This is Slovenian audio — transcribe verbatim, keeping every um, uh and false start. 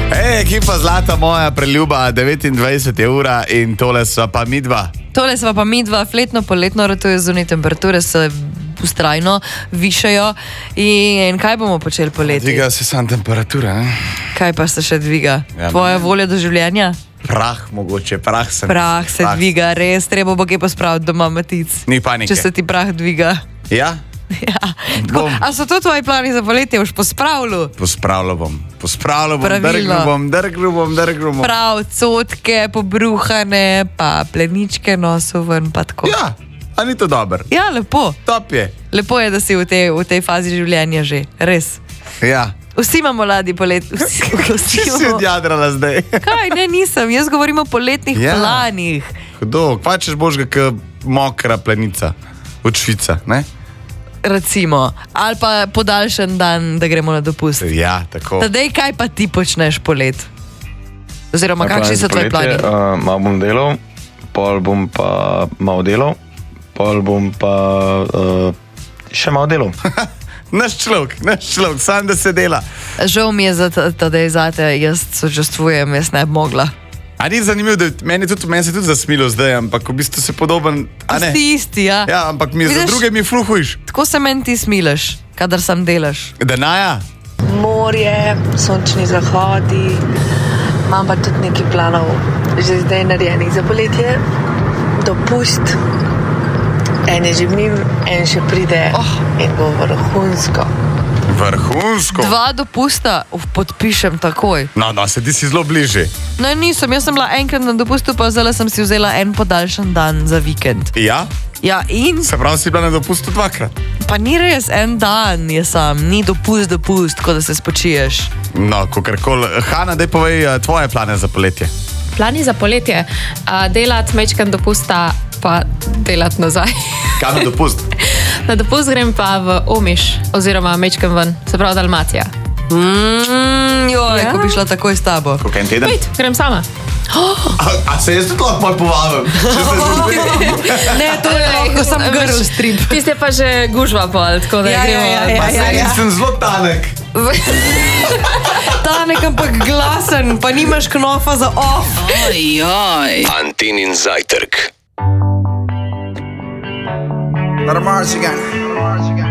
Ej, ekipa Zlata moja preljuba, devetindvajset je ura in tole sva pa midva. Tole sva pa midva, fletno, poletno, ratuje zunaj temperature se ustrajno višajo. In kaj bomo počeli poleti? Dviga se sam temperatura, ne? Kaj pa se še dviga? Ja, Tvoja volja do življenja? Prah mogoče, prah sem. Prah se prah. dviga, res, treba bo kaj pospraviti doma, Matic. Ni panike. Če se ti prah dviga. Ja? Ja. Tako, a so to tvoji plani za poletje, už pospravljal? Pospravljal bom, pospravljal bom, Pravilno. drgnil bom, drgnil bom, drgnil bom. Prav, cotke, pobruhane, pa pleničke nosil ven, pa tako. Ja, a ni to dober? Ja, lepo. Top je. Lepo je, da si v tej, v tej fazi življenja že, res. Ja. Vsi imamo ladi polet. Vsi, vsi Če si odjadrala zdaj. Kaj, ne, nisem. Jaz govorim o poletnih Ja. planih. Hudo, kva češ božga, k mokra plenica od Švica, ne? Recimo. Ali pa podaljšen dan, da gremo na dopust. Ja, tako. Tadej, kaj pa ti počneš polet? Oziroma, Moji kakšni plani so za tvoji plani? poletje, Uh, malo bom delal, pol bom pa malo delal, pol bom pa uh, še malo delal. Naš človek, naš človek, sam da se dela. Žal mi je, za ta- tadej zate, jaz sočustvujem, jaz ne bi mogla. A ni zanimivo, da meni, tudi, meni se tudi zasmilo zdaj, ampak v bistvu se podoben, a ne? Si isti, ja. Ja, ampak mi za Vidiš? druge mi fluhuješ. Tako se meni ti smileš, kadar sam delaš. Denaja? Morje, sončni zahodi, imam pa tudi nekaj planov že zdaj narejenih za poletje, dopust, en je že mim, en še pride Oh. in bo vrhunsko. Vrhunsko. Dva dopusta uf, podpišem takoj. No, no, se ti si zelo bliže. No, nisem, jaz sem bila enkrat na dopustu, pa zdaj sem si vzela en podaljšan dan za vikend. Ja? Ja, in Se pravi, si bila na dopustu dvakrat. pa ni res en dan, je sam, ni dopust, dopust, ko da se spočiješ. No, kakorkoli. Hana, daj povej eh, tvoje plane za poletje. Plani za poletje, uh, delati mečken dopusta, pa delati nazaj. Kam je dopust? Na dopust grem pa v Omiš, oziroma mečken ven, se pravi Dalmacija. Mm, joj, Ja. ko bi šla takoj s tabo. Koliko en teden? Pojď, grem sama. A, a se jaz tudi lahko malo povabim? Če se zdi. Ne, to je lahko sam grl strip. Tiste pa že gužva pol, tako da Ja, gremo. ja, ja, Pa ja, se ja. nisem zelo tanek. Tanek, ampak glasen, pa nimaš knofa za off. Antinin zajtrk. Let 'em march again.